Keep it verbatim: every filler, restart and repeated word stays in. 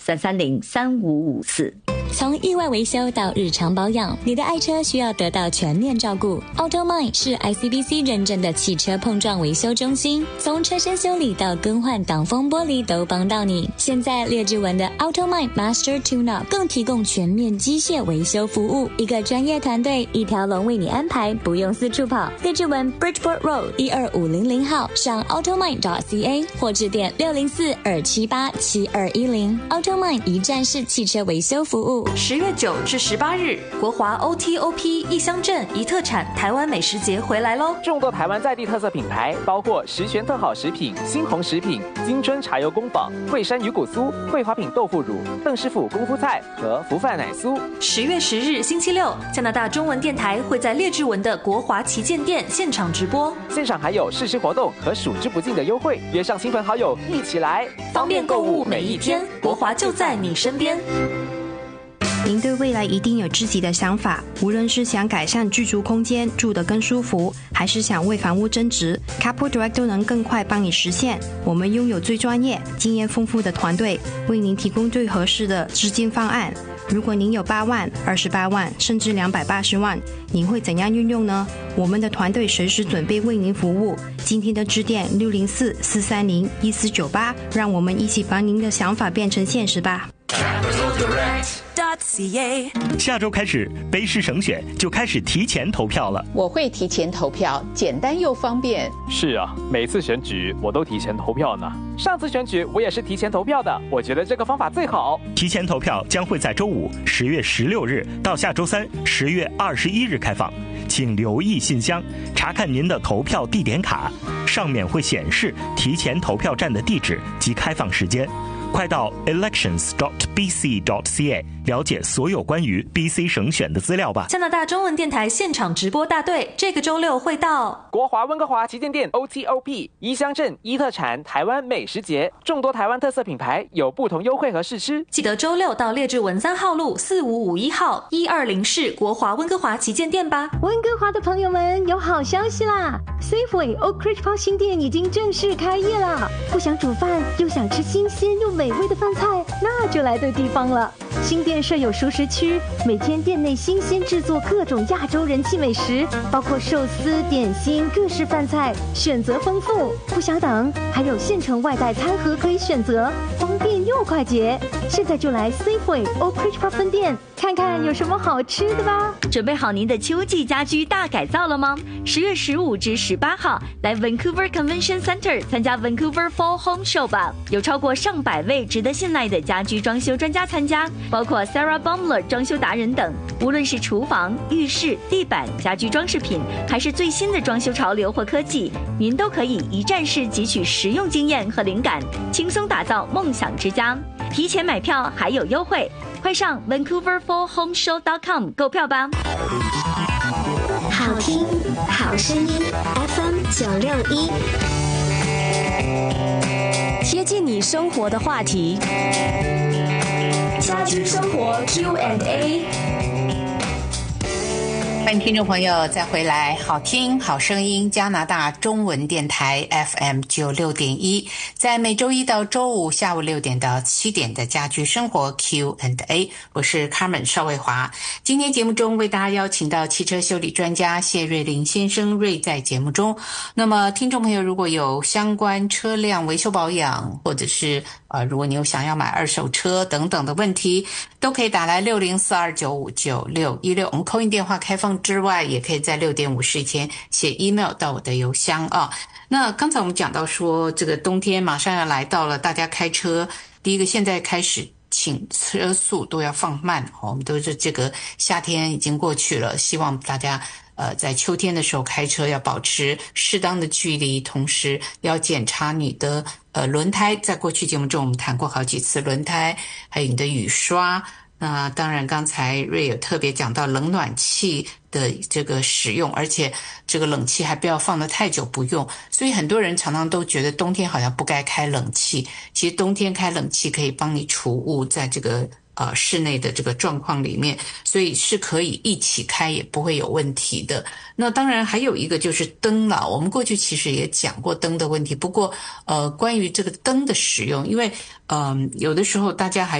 三三零三五五四。 从意外维修到日常保养，你的爱车需要得到全面照顾。AutoMine 是 I C B C 认证的汽车碰撞维修中心，从车身修理到更换挡风玻璃都帮到你。现在列治文的 AutoMine Master Tune-Up 更提供全面机械维修服务，一个专业团队一条龙为你安排，不用四处跑。列治文 Bridgeport Road 一二五零零号，上 automine dot c a 或致电六零四二七八七二一零。AutoMine 一站式汽车维修服务。 十月九至十八日，国华 O T O P 义乡镇一特产台湾美食节回来咯！ 众多台湾在地特色品牌，包括十全特好食品、新鸿食品、金春茶油工坊、惠山鱼骨酥、桂花品豆腐乳、邓师傅功夫菜和福饭奶酥。 十月十日星期六，加拿大中文电台会在列治文的国华旗舰店现场直播， 现场还有试吃活动和数之不尽的优惠，约上亲朋好友一起来， 方便购物每一天，国华就在你身边。 您对未来一定有自己的想法，无论是想改善居住空间，住得更舒服，还是想为房屋增值， Capital Direct 都能更快帮你实现。我们拥有最专业、经验丰富的团队，为您提供最合适的资金方案。如果您有八万、二十八万，甚至两百八十万，您会怎样运用呢？我们的团队随时准备为您服务。今天的致电六零四四三零一四九八，让我们一起把您的想法变成现实吧。 下周开始，卑诗省选就开始提前投票了。 我会提前投票，简单又方便。 是啊，每次选举我都提前投票呢。上次选举我也是提前投票的，我觉得这个方法最好。 提前投票将会在周五十月十六日到下周三十月二十一日开放，请留意信箱，查看您的投票地点卡，上面会显示提前投票站的地址及开放时间。快到 elections dot b c dot c a 了解所有关于 B C 省选的资料吧。 加拿大中文电台现场直播大队这个周六会到国华温哥华旗舰店 O T O P 怡乡镇一特产台湾美食节，众多台湾特色品牌有不同优惠和试吃。 记得周六到列治文三号路四五五一号一二零室国华温哥华旗舰店吧。 温哥华的朋友们有好消息啦 Safeway Oak Ridge Park 新店已经正式开业了，不想煮饭又想吃新鲜又美味的饭菜，那就来对地方了。新店设有熟食区，每天店内新鲜制作各种亚洲人气美食，包括寿司、点心、各式饭菜，选择丰富。不想等，还有现成外带餐盒可以选择，方便又快捷。现在就来 Safeway Oak Ridge Park 分店看看有什么好吃的吧。 准备好您的秋季家居大改造了吗？十月十五至十八号来 Vancouver Convention Center 参加 Vancouver Fall Home Show 吧，有超过上百位值得信赖的家居装修专家参加，包括 Sarah Baumler 装修达人等。无论是厨房、浴室、地板、家居装饰品，还是最新的装修潮流或科技，您都可以一站式汲取实用经验和灵感，轻松打造梦想之家。提前买票还有优惠，快上 vancouver fall home show dot com 购票吧。 好听好声音 F M 九六一， 贴近你生活的话题， 家居生活 Q and A。 欢迎听众朋友再回来，好听好声音加拿大中文电台 F M 九六点一，在每周一到周五下午六点到七点的家居生活 Q and A， 我是 Carmen 邵卫华。今天节目中为大家邀请到汽车修理专家谢瑞麟先生，瑞在节目中。那么听众朋友如果有相关车辆维修保养，或者是呃，如果你有想要买二手车等等的问题，都可以打来六零四二九五九六一六，我们 call in 电话开放之外，也可以在六点五十以前写 email 到我的邮箱啊。那刚才我们讲到说，这个冬天马上要来到了，大家开车，第一个现在开始请车速都要放慢，我们都是这个夏天已经过去了，希望大家呃，在秋天的时候开车要保持适当的距离，同时要检查你的呃轮胎。在过去节目中我们谈过好几次轮胎，还有你的雨刷。那当然刚才瑞有特别讲到冷暖气的这个使用，而且这个冷气还不要放得太久不用，所以很多人常常都觉得冬天好像不该开冷气，其实冬天开冷气可以帮你除雾在这个呃室内的这个状况里面，所以是可以一起开也不会有问题的。那当然还有一个就是灯了，我们过去其实也讲过灯的问题，不过呃关于这个灯的使用，因为嗯、呃、有的时候大家还